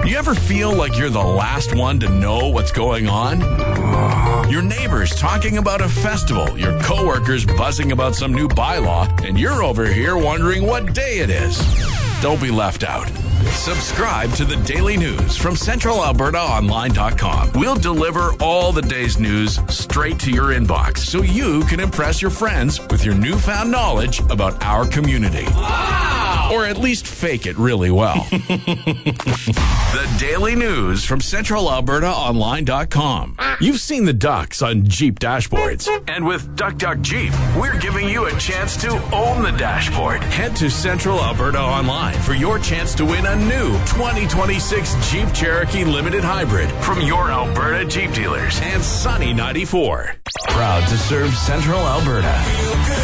You ever feel like you're the last one to know what's going on? Your neighbors talking about a festival, your coworkers buzzing about some new bylaw, and you're over here wondering what day it is. Don't be left out. Subscribe to the Daily News from CentralAlbertaOnline.com. We'll deliver all the day's news straight to your inbox so you can impress your friends with your newfound knowledge about our community. Wow! Or at least fake it really well. The Daily News from CentralAlbertaOnline.com. You've seen the ducks on Jeep dashboards. And with Duck Duck Jeep, we're giving you a chance to own the dashboard. Head to Central Alberta Online for your chance to win a new 2026 Jeep Cherokee Limited Hybrid from your Alberta Jeep dealers and Sunny 94. Proud to serve Central Alberta.